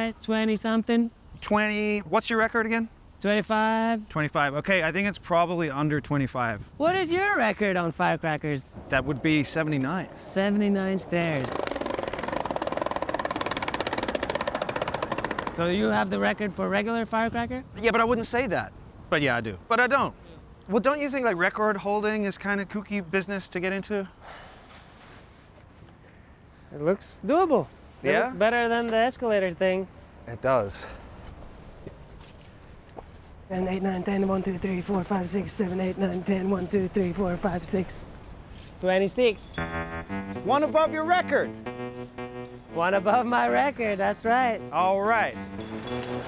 right? 20 something? 20, what's your record again? 25? 25, okay, I think it's probably under 25. What is your record on firecrackers? That would be 79. 79 stairs. So you have the record for regular firecracker? Yeah, but I wouldn't say that. But yeah, I do. But I don't. Well, don't you think like record holding is kind of kooky business to get into? It looks doable. It Yeah? looks better than the escalator thing. It does. 10, 8, 9, 10, 1, 2, 3, 4, 5, 6, 7, 8, 9, 10, 1, 2, 3, 4, 5, 6. 26. One above your record. One above my record, that's right. All right.